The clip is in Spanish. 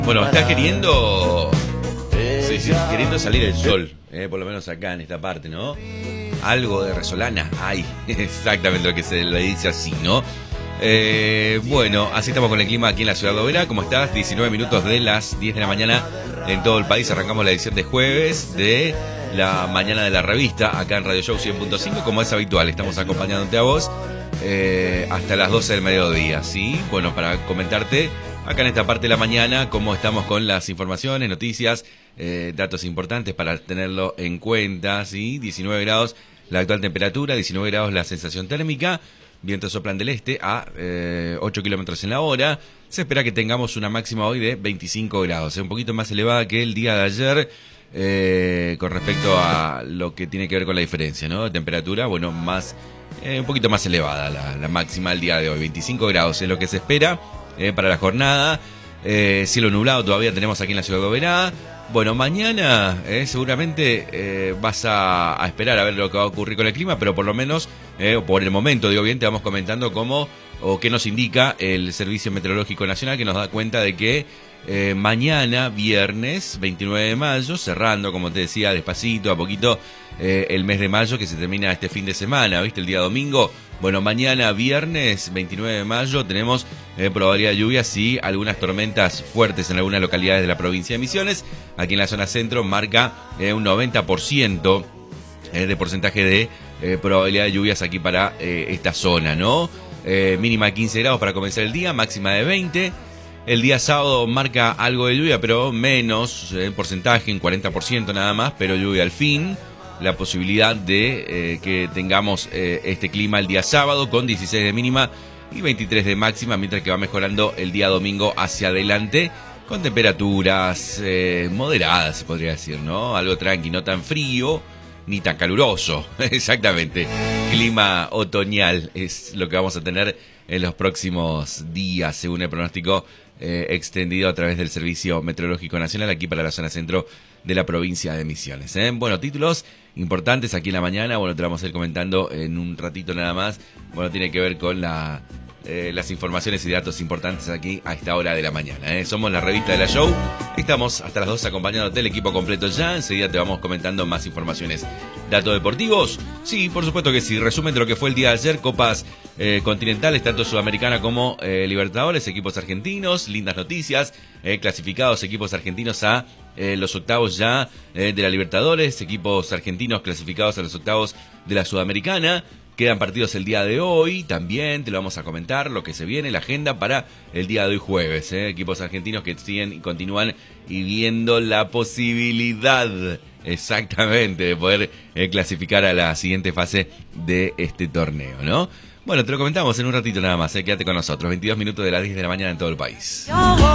Bueno, está queriendo... Sí, queriendo salir el sol, por lo menos acá en esta parte, ¿no? Algo de resolana hay, exactamente lo que se le dice así, ¿no? Bueno, así estamos con el clima aquí en la ciudad de Oberá. ¿Cómo estás? 19 minutos de las 10 de la mañana en todo el país. Arrancamos la edición de jueves de la mañana de la revista, acá en Radio Show 100.5, como es habitual. Estamos acompañándote a vos hasta las 12 del mediodía, ¿sí? Bueno, para comentarte acá en esta parte de la mañana cómo estamos con las informaciones, noticias, datos importantes para tenerlo en cuenta, ¿sí? 19 grados la actual temperatura, 19 grados la sensación térmica. Vientos soplan del este a 8 kilómetros en la hora. Se espera que tengamos una máxima hoy de 25 grados, un poquito más elevada que el día de ayer con respecto a lo que tiene que ver con la diferencia, ¿no? De temperatura, bueno, más un poquito más elevada la máxima del día de hoy. 25 grados es lo que se espera para la jornada. Cielo nublado todavía tenemos aquí en la ciudad de Oberá. Bueno, mañana seguramente vas a esperar a ver lo que va a ocurrir con el clima, pero por lo menos, por el momento, digo bien, te vamos comentando cómo o qué nos indica el Servicio Meteorológico Nacional, que nos da cuenta de que mañana, viernes 29 de mayo, cerrando, como te decía, despacito, a poquito, el mes de mayo que se termina este fin de semana, ¿viste? El día domingo. Bueno, mañana, viernes 29 de mayo, tenemos probabilidad de lluvias y algunas tormentas fuertes en algunas localidades de la provincia de Misiones. Aquí en la zona centro marca un 90% de porcentaje de probabilidad de lluvias aquí para esta zona, ¿no? Mínima de 15 grados para comenzar el día, máxima de 20. El día sábado marca algo de lluvia, pero menos porcentaje, en 40% nada más, pero lluvia al fin. La posibilidad de que tengamos este clima el día sábado con 16 de mínima y 23 de máxima, mientras que va mejorando el día domingo hacia adelante con temperaturas moderadas, se podría decir, ¿no? Algo tranqui, no tan frío ni tan caluroso, exactamente. Clima otoñal es lo que vamos a tener en los próximos días, según el pronóstico extendido a través del Servicio Meteorológico Nacional aquí para la zona centro de la provincia de Misiones. Bueno, títulos importantes aquí en la mañana, bueno, te lo vamos a ir comentando en un ratito nada más. Bueno, tiene que ver con las informaciones y datos importantes aquí a esta hora de la mañana. Somos la revista de la Show, estamos hasta las 2 acompañándote, el equipo completo ya, enseguida te vamos comentando más informaciones. ¿Datos deportivos? Sí, por supuesto que sí, resumen de lo que fue el día de ayer, copas continentales, tanto Sudamericana como Libertadores, equipos argentinos, lindas noticias, clasificados equipos argentinos a los octavos ya de la Libertadores, equipos argentinos clasificados a los octavos de la Sudamericana. Quedan partidos el día de hoy, también te lo vamos a comentar, lo que se viene, la agenda para el día de hoy jueves. Equipos argentinos que siguen y continúan y viendo la posibilidad, exactamente, de poder clasificar a la siguiente fase de este torneo, ¿no? Bueno, te lo comentamos en un ratito nada más, quédate con nosotros, 22 minutos de las 10 de la mañana en todo el país.